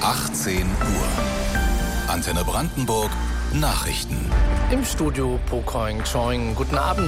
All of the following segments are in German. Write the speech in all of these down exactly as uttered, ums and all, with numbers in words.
achtzehn Uhr. Antenne Brandenburg Nachrichten. Im Studio Pokoing Choing. Guten Abend.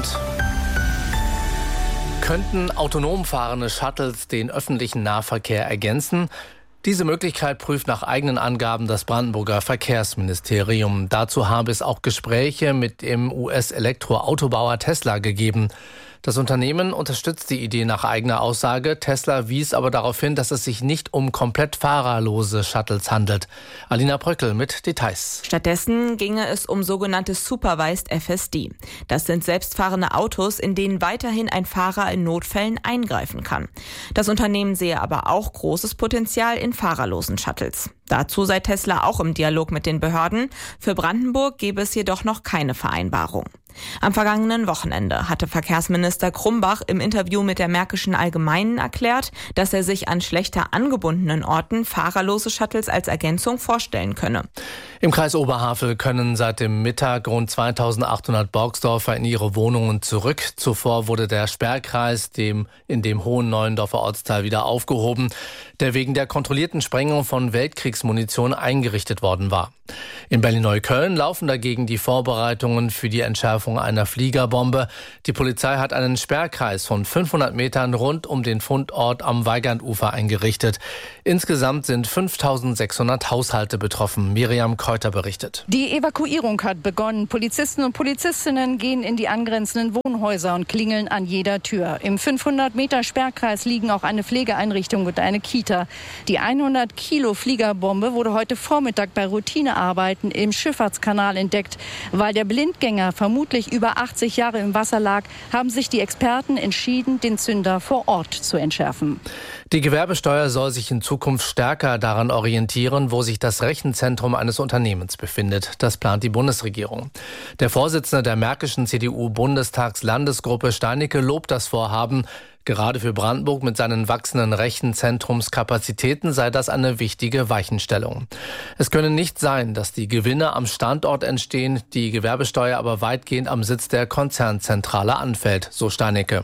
Könnten autonom fahrende Shuttles den öffentlichen Nahverkehr ergänzen? Diese Möglichkeit prüft nach eigenen Angaben das Brandenburger Verkehrsministerium. Dazu habe es auch Gespräche mit dem U S-Elektroautobauer Tesla gegeben. Das Unternehmen unterstützt die Idee nach eigener Aussage. Tesla wies aber darauf hin, dass es sich nicht um komplett fahrerlose Shuttles handelt. Alina Bröckel mit Details. Stattdessen ginge es um sogenannte Supervised F S D. Das sind selbstfahrende Autos, in denen weiterhin ein Fahrer in Notfällen eingreifen kann. Das Unternehmen sehe aber auch großes Potenzial in fahrerlosen Shuttles. Dazu sei Tesla auch im Dialog mit den Behörden. Für Brandenburg gäbe es jedoch noch keine Vereinbarung. Am vergangenen Wochenende hatte Verkehrsminister Krumbach im Interview mit der Märkischen Allgemeinen erklärt, dass er sich an schlechter angebundenen Orten fahrerlose Shuttles als Ergänzung vorstellen könne. Im Kreis Oberhavel können seit dem Mittag rund zweitausendachthundert Borgsdorfer in ihre Wohnungen zurück. Zuvor wurde der Sperrkreis dem, in dem Hohen Neuendorfer Ortsteil wieder aufgehoben, der wegen der kontrollierten Sprengung von Weltkriegsmunition eingerichtet worden war. In Berlin-Neukölln laufen dagegen die Vorbereitungen für die Entschärfung einer Fliegerbombe. Die Polizei hat einen Sperrkreis von fünfhundert Metern rund um den Fundort am Weigandufer eingerichtet. Insgesamt sind fünftausendsechshundert Haushalte betroffen. Miriam Kräuter berichtet. Die Evakuierung hat begonnen. Polizisten und Polizistinnen gehen in die angrenzenden Wohnhäuser und klingeln an jeder Tür. Im fünfhundert Meter Sperrkreis liegen auch eine Pflegeeinrichtung und eine Kita. Die hundert Kilo Fliegerbombe wurde heute Vormittag bei Routinearbeiten im Schifffahrtskanal entdeckt. Weil der Blindgänger vermutlich über achtzig Jahre im Wasser lag, haben sich die Experten entschieden, den Zünder vor Ort zu entschärfen. Die Gewerbesteuer soll sich in Zukunft stärker daran orientieren, wo sich das Rechenzentrum eines Unternehmens befindet. Das plant die Bundesregierung. Der Vorsitzende der märkischen C D U-Bundestagslandesgruppe Steinicke lobt das Vorhaben. Gerade für Brandenburg mit seinen wachsenden Rechenzentrumskapazitäten sei das eine wichtige Weichenstellung. Es könne nicht sein, dass die Gewinne am Standort entstehen, die Gewerbesteuer aber weitgehend am Sitz der Konzernzentrale anfällt, so Steinicke.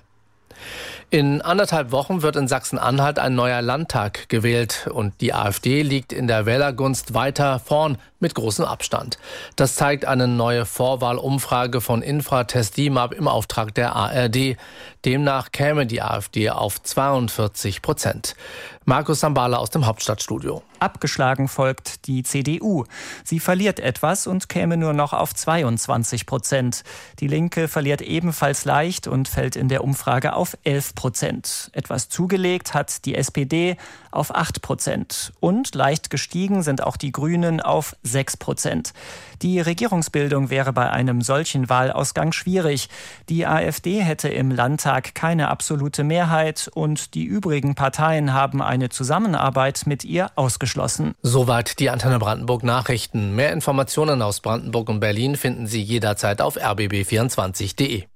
In anderthalb Wochen wird in Sachsen-Anhalt ein neuer Landtag gewählt und die AfD liegt in der Wählergunst weiter vorn mit großem Abstand. Das zeigt eine neue Vorwahlumfrage von Infratest D I M A P im Auftrag der A R D. Demnach käme die AfD auf zweiundvierzig Prozent. Markus Sambala aus dem Hauptstadtstudio. Abgeschlagen folgt die C D U. Sie verliert etwas und käme nur noch auf zweiundzwanzig Prozent. Die Linke verliert ebenfalls leicht und fällt in der Umfrage auf elf Prozent. Etwas zugelegt hat die S P D auf acht Prozent. Und leicht gestiegen sind auch die Grünen auf sechs Prozent. Die Regierungsbildung wäre bei einem solchen Wahlausgang schwierig. Die AfD hätte im Landtag keine absolute Mehrheit und die übrigen Parteien haben eine Zusammenarbeit mit ihr ausgeschlossen. Soweit die Antenne Brandenburg Nachrichten. Mehr Informationen aus Brandenburg und Berlin finden Sie jederzeit auf r b b vierundzwanzig punkt de.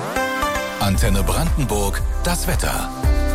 Antenne Brandenburg, das Wetter.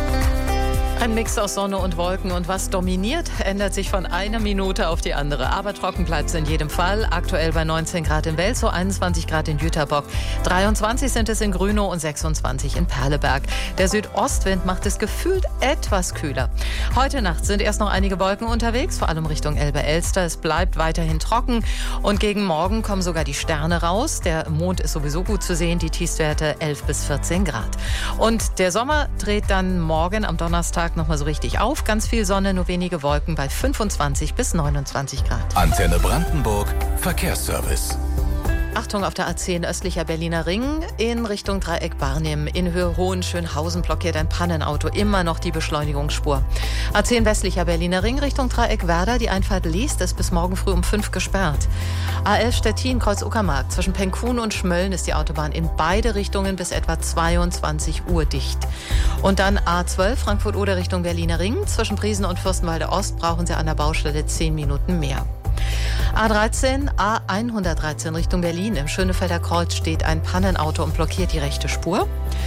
Ein Mix aus Sonne und Wolken und was dominiert, ändert sich von einer Minute auf die andere. Aber trocken bleibt es in jedem Fall. Aktuell bei neunzehn Grad in Welzow, einundzwanzig Grad in Jüterbock, dreiundzwanzig sind es in Grünow und sechsundzwanzig in Perleberg. Der Südostwind macht es gefühlt etwas kühler. Heute Nacht sind erst noch einige Wolken unterwegs, vor allem Richtung Elbe-Elster. Es bleibt weiterhin trocken und gegen Morgen kommen sogar die Sterne raus. Der Mond ist sowieso gut zu sehen, die Tiefstwerte elf bis vierzehn Grad. Und der Sommer dreht dann morgen am Donnerstag noch mal so richtig auf. Ganz viel Sonne, nur wenige Wolken bei fünfundzwanzig bis neunundzwanzig Grad. Antenne Brandenburg Verkehrsservice. Achtung auf der A zehn östlicher Berliner Ring in Richtung Dreieck Barnim. In Höhe Hohenschönhausen blockiert ein Pannenauto immer noch die Beschleunigungsspur. A zehn westlicher Berliner Ring Richtung Dreieck Werder. Die Einfahrt Liest ist bis morgen früh um fünf gesperrt. A elf Stettin Kreuz Uckermark. Zwischen Penkun und Schmölln ist die Autobahn in beide Richtungen bis etwa zweiundzwanzig Uhr dicht. Und dann A zwölf Frankfurt-Oder Richtung Berliner Ring. Zwischen Priesen und Fürstenwalde Ost brauchen Sie an der Baustelle zehn Minuten mehr. A dreizehn, A hundertdreizehn Richtung Berlin. Im Schönefelder Kreuz steht ein Pannenauto und blockiert die rechte Spur.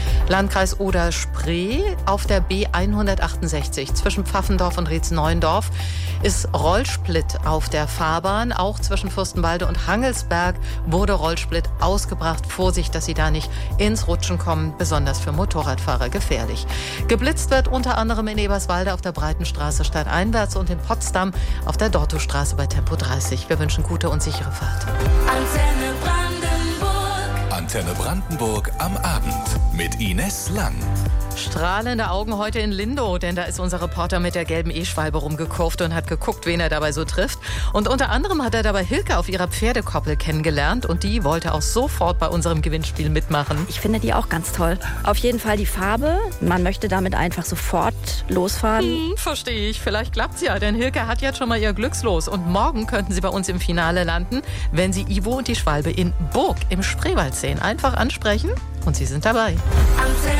Landkreis Oder-Spree auf der B hundertachtundsechzig zwischen Pfaffendorf und Rietzneuendorf ist Rollsplit auf der Fahrbahn. Auch zwischen Fürstenwalde und Hangelsberg wurde Rollsplit ausgebracht. Vorsicht, dass Sie da nicht ins Rutschen kommen, besonders für Motorradfahrer gefährlich. Geblitzt wird unter anderem in Eberswalde auf der Breitenstraße stadteinwärts und in Potsdam auf der Dortostraße bei Tempo dreißig. Wir wünschen gute und sichere Fahrt. Antenne Brandenburg. Antenne Brandenburg am Abend mit Ines Lang. Strahlende Augen heute in Lindow, denn da ist unser Reporter mit der gelben E-Schwalbe rumgekurvt und hat geguckt, wen er dabei so trifft. Und unter anderem hat er dabei Hilke auf ihrer Pferdekoppel kennengelernt und die wollte auch sofort bei unserem Gewinnspiel mitmachen. Ich finde die auch ganz toll. Auf jeden Fall die Farbe. Man möchte damit einfach sofort losfahren. Hm, verstehe ich. Vielleicht klappt's ja, denn Hilke hat jetzt schon mal ihr Glückslos. Und morgen könnten Sie bei uns im Finale landen, wenn Sie Ivo und die Schwalbe in Burg im Spreewald sehen. Einfach ansprechen und Sie sind dabei. Antenne